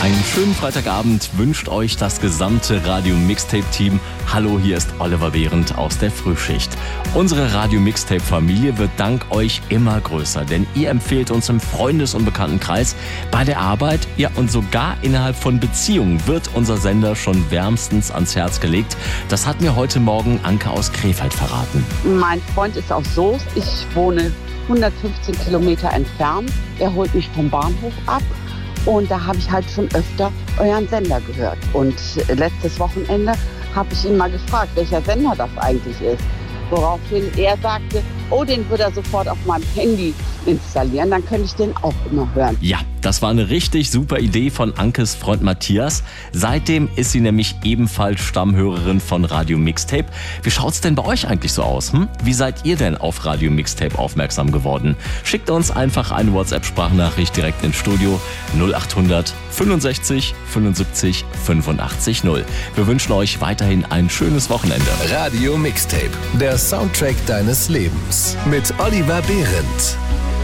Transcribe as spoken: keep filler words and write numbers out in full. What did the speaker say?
Einen schönen Freitagabend wünscht euch das gesamte Radio-Mixtape-Team. Hallo, hier ist Oliver Behrendt aus der Frühschicht. Unsere Radio-Mixtape-Familie wird dank euch immer größer, denn ihr empfehlt uns im Freundes- und Bekanntenkreis, bei der Arbeit, ja und sogar innerhalb von Beziehungen wird unser Sender schon wärmstens ans Herz gelegt. Das hat mir heute Morgen Anke aus Krefeld verraten. Mein Freund ist aus Soest. Ich wohne hundertfünfzehn Kilometer entfernt. Er holt mich vom Bahnhof ab. Und da habe ich halt schon öfter euren Sender gehört. Und letztes Wochenende habe ich ihn mal gefragt, welcher Sender das eigentlich ist. Woraufhin er sagte, oh, den würde er sofort auf meinem Handy installieren, dann könnte ich den auch immer hören. Ja, das war eine richtig super Idee von Ankes Freund Matthias. Seitdem ist sie nämlich ebenfalls Stammhörerin von Radio Mixtape. Wie schaut's denn bei euch eigentlich so aus? Hm? Wie seid ihr denn auf Radio Mixtape aufmerksam geworden? Schickt uns einfach eine WhatsApp-Sprachnachricht direkt ins Studio null acht hundert fünfundsechzig fünfundsiebzig fünfundachtzig null. Wir wünschen euch weiterhin ein schönes Wochenende. Radio Mixtape, der Soundtrack deines Lebens mit Oliver Behrendt.